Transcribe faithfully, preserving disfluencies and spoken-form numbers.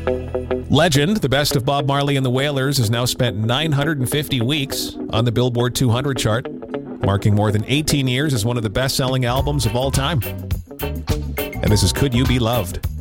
Legend, the best of Bob Marley and the Wailers, has now spent nine hundred fifty weeks on the Billboard two hundred chart, marking more than eighteen years as one of the best-selling albums of all time. And this is Could You Be Loved?